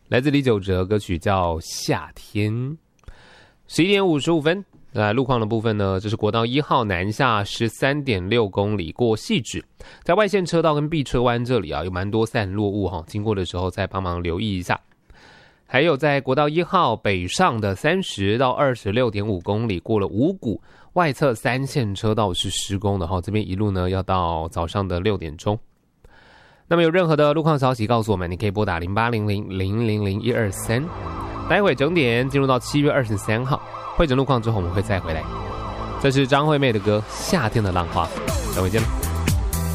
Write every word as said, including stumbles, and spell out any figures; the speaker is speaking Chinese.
来自李玖哲，歌曲叫《夏天》。十一点五十五分，在路况的部分呢，这是国道一号南下十三点六公里过汐止，在外线车道跟碧车湾这里啊，有蛮多散落物哈，经过的时候再帮忙留意一下。还有在国道一号北上的三十到二十六点五公里，过了五股外侧三线车道是施工的哈，这边一路呢要到早上的六点钟。那么有任何的路况消息告诉我们，你可以拨打零八零零零零零一二三。待会整点进入到七月二十三号，会诊路况之后我们会再回来。这是张惠妹的歌《夏天的浪花》，待会见了。